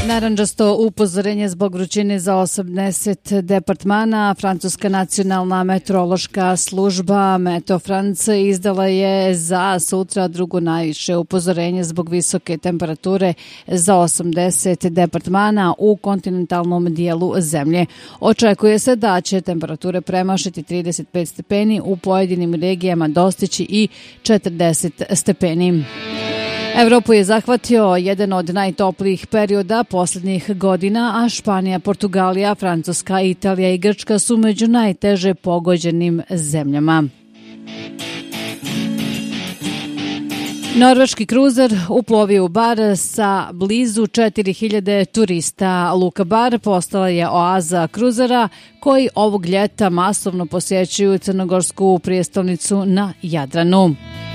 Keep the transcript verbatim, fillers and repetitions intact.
Narandžasto upozorenje zbog vrućine za osamdeset departmana. Francuska nacionalna meteorološka služba Meteo France izdala je za sutra drugo najviše upozorenje zbog visoke temperature za osamdeset departmana u kontinentalnom dijelu zemlje. Očekuje se da će temperature premašiti trideset pet stepeni, u pojedinim regijama dostići i četrdeset stepeni. Evropu je zahvatio jedan od najtoplijih perioda posljednjih godina, a Španija, Portugalija, Francuska, Italija i Grčka su među najteže pogođenim zemljama. Norveški kruzer uplovio u Bar sa blizu četiri hiljade turista. Luka Bar postala je oaza kruzera koji ovog ljeta masovno posjećuju crnogorsku prijestolnicu na Jadranu.